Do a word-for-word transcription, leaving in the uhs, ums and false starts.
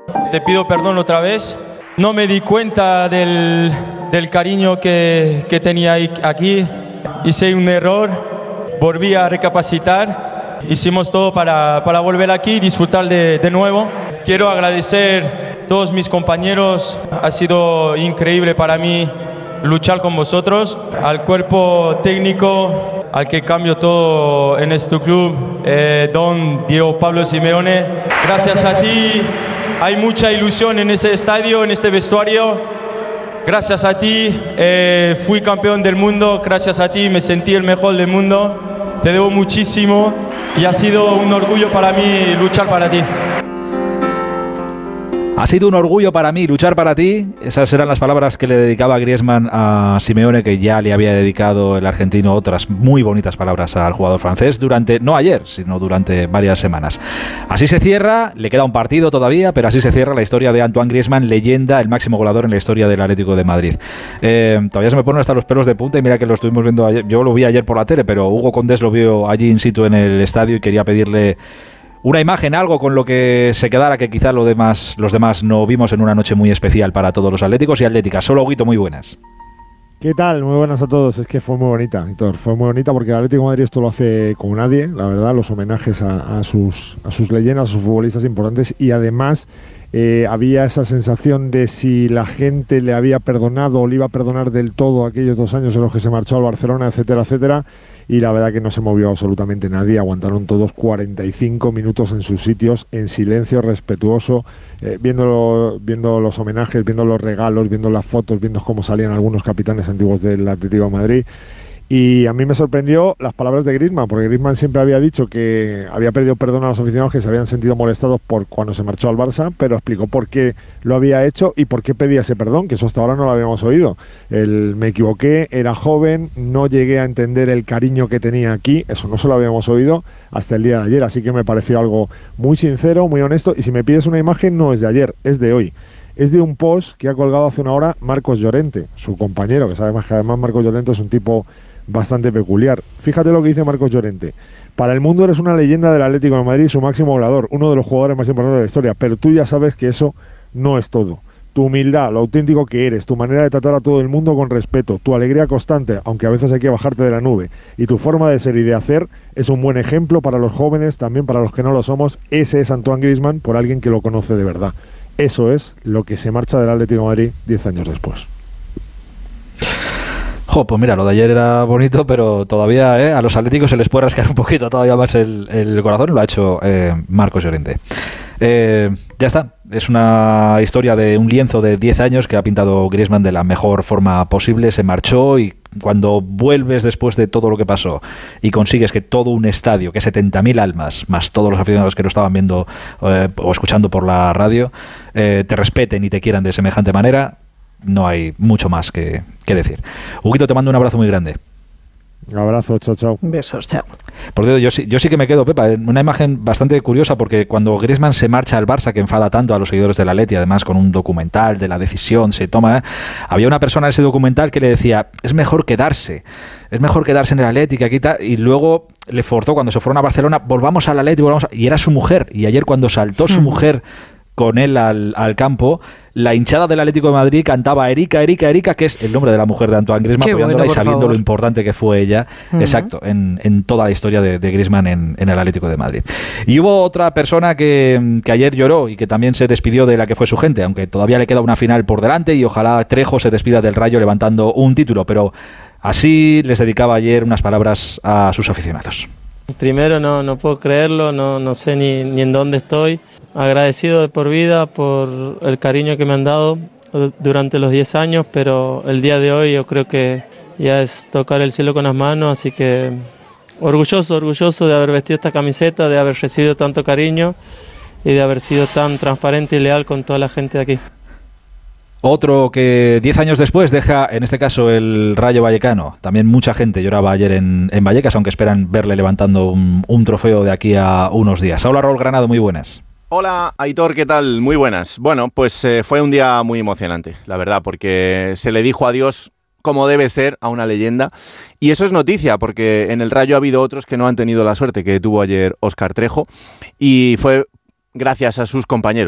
Te pido perdón otra vez. No me di cuenta del, del cariño que, que tenía aquí. Hice un error. Volví a recapacitar. Hicimos todo para, para volver aquí y disfrutar de, de nuevo. Quiero agradecer a todos mis compañeros. Ha sido increíble para mí luchar con vosotros. Al cuerpo técnico, al que cambio todo en este club, eh, don Diego Pablo Simeone. Gracias a ti. Hay mucha ilusión en este estadio, en este vestuario. Gracias a ti eh, fui campeón del mundo. Gracias a ti me sentí el mejor del mundo. Te debo muchísimo y ha sido un orgullo para mí luchar para ti. Ha sido un orgullo para mí luchar para ti. Esas eran las palabras que le dedicaba Griezmann a Simeone, que ya le había dedicado el argentino otras muy bonitas palabras al jugador francés durante, no ayer, sino durante varias semanas. Así se cierra, le queda un partido todavía, pero así se cierra la historia de Antoine Griezmann, leyenda, el máximo goleador en la historia del Atlético de Madrid. Eh, todavía se me ponen hasta los pelos de punta y mira que lo estuvimos viendo ayer. Yo lo vi ayer por la tele, pero Hugo Condés lo vio allí in situ en el estadio y quería pedirle una imagen, algo con lo que se quedara, que quizá lo demás, los demás no vimos en una noche muy especial para todos los atléticos y atléticas. Solo Huguito, muy buenas. ¿Qué tal? Muy buenas a todos. Es que fue muy bonita, Hitor. Fue muy bonita porque el Atlético de Madrid esto lo hace como nadie, la verdad, los homenajes a, a, sus, a sus leyendas, a sus futbolistas importantes, y además eh, había esa sensación de si la gente le había perdonado o le iba a perdonar del todo aquellos dos años en los que se marchó al Barcelona, etcétera, etcétera. Y la verdad que no se movió absolutamente nadie, aguantaron todos cuarenta y cinco minutos en sus sitios, en silencio respetuoso, eh, viendo, viendo los homenajes, viendo los regalos, viendo las fotos, viendo cómo salían algunos capitanes antiguos del Atlético de Madrid. Y a mí me sorprendió las palabras de Griezmann, porque Griezmann siempre había dicho que había pedido perdón a los aficionados que se habían sentido molestados por cuando se marchó al Barça, pero explicó por qué lo había hecho y por qué pedía ese perdón, que eso hasta ahora no lo habíamos oído. El, me equivoqué, era joven, no llegué a entender el cariño que tenía aquí, eso no se lo habíamos oído hasta el día de ayer, así que me pareció algo muy sincero, muy honesto, y si me pides una imagen no es de ayer, es de hoy. Es de un post que ha colgado hace una hora Marcos Llorente, su compañero, que sabe más que además Marcos Llorente es un tipo bastante peculiar. Fíjate lo que dice Marcos Llorente. Para el mundo eres una leyenda del Atlético de Madrid, su máximo goleador, uno de los jugadores más importantes de la historia, pero tú ya sabes que eso no es todo. Tu humildad, lo auténtico que eres, tu manera de tratar a todo el mundo con respeto, tu alegría constante, aunque a veces hay que bajarte de la nube, y tu forma de ser y de hacer es un buen ejemplo para los jóvenes, también para los que no lo somos. Ese es Antoine Griezmann, por alguien que lo conoce de verdad. Eso es lo que se marcha del Atlético de Madrid diez años después. Jo, pues mira, lo de ayer era bonito, pero todavía eh, a los atléticos se les puede rascar un poquito todavía más el, el corazón, y lo ha hecho eh, Marcos Llorente. Eh, ya está, es una historia de un lienzo de diez años que ha pintado Griezmann de la mejor forma posible, se marchó, y cuando vuelves después de todo lo que pasó y consigues que todo un estadio, que setenta mil almas, más todos los aficionados que lo estaban viendo eh, o escuchando por la radio, eh, te respeten y te quieran de semejante manera, no hay mucho más que, que decir. Huguito, te mando un abrazo muy grande. Un abrazo, chao, chao. Besos, chao. Por cierto, yo sí, yo sí que me quedo, Pepa, en una imagen bastante curiosa, porque cuando Griezmann se marcha al Barça, que enfada tanto a los seguidores del Atleti, además con un documental de la decisión, se toma, ¿eh? Había una persona en ese documental que le decía, es mejor quedarse, es mejor quedarse en el Atleti, que aquí tal, y luego le forzó, cuando se fueron a Barcelona, volvamos al Atleti, volvamos a... y era su mujer, y ayer cuando saltó su mujer con él al, al campo, la hinchada del Atlético de Madrid cantaba Erika, Erika, Erika, que es el nombre de la mujer de Antoine Griezmann, apoyándola, bueno, y sabiendo favor. Lo importante que fue ella, uh-huh. exacto, en, en toda la historia de, de Griezmann en, en el Atlético de Madrid. Y hubo otra persona que, que ayer lloró y que también se despidió de la que fue su gente, aunque todavía le queda una final por delante y ojalá Trejo se despida del Rayo levantando un título, pero así les dedicaba ayer unas palabras a sus aficionados. Primero no, no puedo creerlo, no, no sé ni, ni en dónde estoy. Agradecido de por vida por el cariño que me han dado durante los diez años, pero el día de hoy yo creo que ya es tocar el cielo con las manos, así que orgulloso, orgulloso de haber vestido esta camiseta, de haber recibido tanto cariño y de haber sido tan transparente y leal con toda la gente de aquí. Otro que diez años después deja, en este caso, el Rayo Vallecano. También mucha gente lloraba ayer en, en Vallecas, aunque esperan verle levantando un, un trofeo de aquí a unos días. Hola, Raúl Granado, muy buenas. Hola, Aitor, ¿qué tal? Muy buenas. Bueno, pues eh, fue un día muy emocionante, la verdad, porque se le dijo adiós como debe ser a una leyenda. Y eso es noticia, porque en el Rayo ha habido otros que no han tenido la suerte que tuvo ayer Óscar Trejo, y fue gracias a sus compañeros.